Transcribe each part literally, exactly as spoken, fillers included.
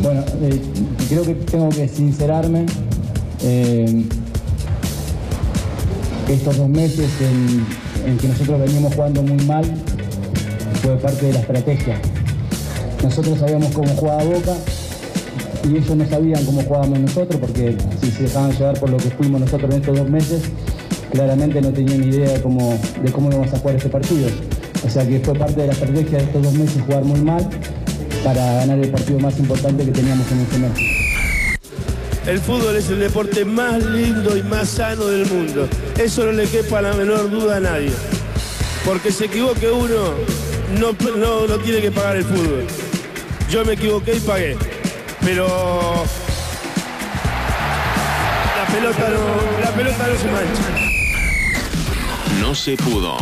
Bueno, eh, creo que tengo que sincerarme. Eh, estos dos meses en, en que nosotros veníamos jugando muy mal fue parte de la estrategia. Nosotros sabíamos cómo jugaba Boca y ellos no sabían cómo jugábamos nosotros, porque si se dejaban llevar por lo que fuimos nosotros en estos dos meses, claramente no tenían ni idea de cómo, de cómo íbamos a jugar este partido. O sea que fue parte de la estrategia de estos dos meses jugar muy mal para ganar el partido más importante que teníamos en este mes. El fútbol es el deporte más lindo y más sano del mundo. Eso no le quepa la menor duda a nadie. Porque se equivoque uno, no, no, no tiene que pagar el fútbol. Yo me equivoqué y pagué. Pero la pelota no, la pelota no se mancha. No se pudo.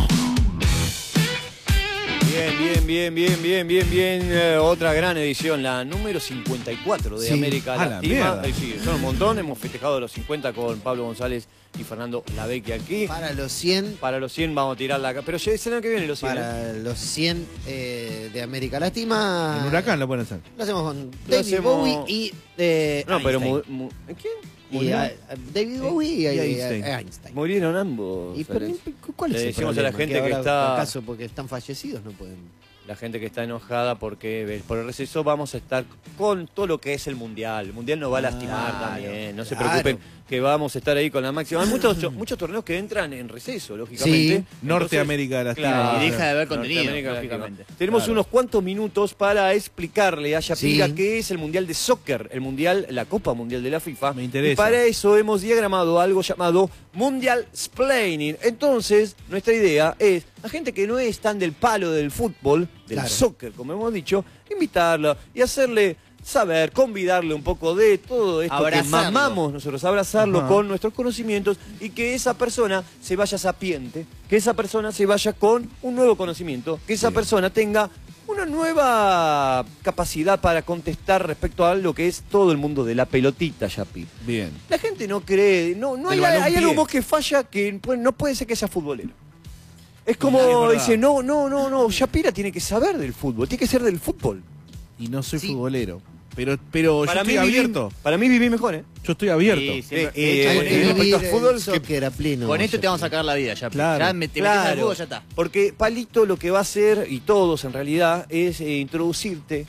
Bien, bien, bien, bien, bien, bien, bien. Eh, otra gran edición, la número cincuenta y cuatro de Sí. América A la Latina. mierda. Eh, sí, son un montón. Hemos festejado los cincuenta con Pablo González y Fernando Lavecchia aquí. Para los cien, Para los cien vamos a tirar la... Pero ya es el año que viene los cien. ¿eh? para los cien eh, de América Latina. En Huracán lo pueden hacer. Lo hacemos con Lo David hacemos- Bowie y eh, No, pero... mu- Einstein. mu- ¿Quién? Y, ¿Murió? a- a David Bowie y, Y a- Einstein. a Einstein. Murieron ambos. Y, pero, Alex. ¿cuál es Le el decimos a la problema? gente que ahora, está- ¿Acaso porque están fallecidos no pueden? La gente que está enojada porque eh, por el receso vamos a estar con todo lo que es el Mundial. El Mundial nos va a lastimar Claro, también. No se claro. preocupen que vamos a estar ahí con la máxima. Hay muchos, muchos torneos que entran en receso, lógicamente. Sí. Norteamérica Latina. Claro, Y deja de haber contenido, Norteamérica, lógicamente. Tenemos Claro. unos cuantos minutos para explicarle a Yapira Sí. qué es el Mundial de Soccer, el Mundial, la Copa Mundial de la FIFA. Me interesa. Y para eso hemos diagramado algo llamado Mundial Splaining. Entonces, nuestra idea es a gente que no es tan del palo del fútbol, del Claro. soccer, como hemos dicho, invitarla y hacerle saber, convidarle un poco de todo esto que Abrazarlo. mamamos nosotros, abrazarlo Ajá. con nuestros conocimientos y que esa persona se vaya sapiente, que esa persona se vaya con un nuevo conocimiento, que esa Sí. persona tenga una nueva capacidad para contestar respecto a lo que es todo el mundo de la pelotita, Yapi. Bien. La gente no cree, no, no hay, Del hay balompié. algo vos que falla que pu- no puede ser que sea futbolero. Es como, Es verdad. dice, no, no, no, no, Yapira tiene que saber del fútbol, tiene que ser del fútbol. Y no soy Sí. futbolero. Pero, pero yo Para mí, estoy viví- abierto. para mí viví mejor, ¿eh? Yo estoy abierto. Sí, sí. Eh, Siempre- de eh, hecho, Hay con- que eh, respecto vivir al el fútbol, que- soccer a pleno. Con esto te vamos a Yapi. sacar la vida, ya. Claro. Ya me, te metes al Claro, fútbol, ya está. porque Palito lo que va a hacer, y todos en realidad, es eh, introducirte...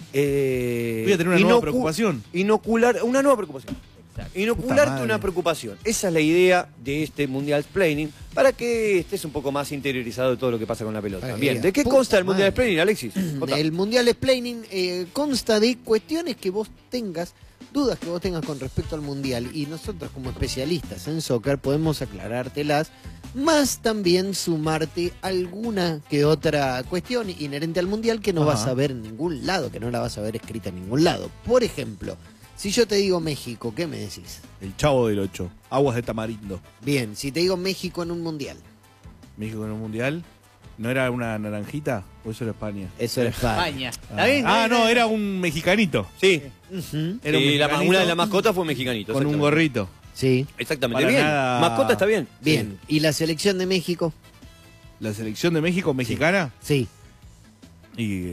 eh, Voy a tener una nueva inocu- preocupación. Inocular, una nueva preocupación. Exacto. Inocularte madre. una preocupación. Esa es la idea de este Mundial Planning, para que estés un poco más interiorizado de todo lo que pasa con la pelota. Para que Bien, digas, ¿de qué puta consta el Mundial madre. Planning, Alexis? Contá. El Mundial Explaining eh, consta de cuestiones que vos tengas, dudas que vos tengas con respecto al Mundial, y nosotros como especialistas en soccer podemos aclarártelas, más también sumarte alguna que otra cuestión inherente al Mundial que no Ajá. vas a ver en ningún lado, que no la vas a ver escrita en ningún lado. Por ejemplo, si yo te digo México, ¿qué me decís? El Chavo del Ocho. Aguas de Tamarindo. Bien, si te digo México en un Mundial. México en el Mundial. ¿No era una naranjita? ¿O eso era España? Eso era España. España. Ah, ¿Está bien? Ah, no, era un mexicanito. Sí, Ujú. Era un sí, la- mexicanito una de las mascotas fue mexicanito. con un exactamente. gorrito. Sí, Exactamente, Para bien. nada- Mascota está bien. bien. ¿Y la selección de México? La selección de México mexicana. Sí. Y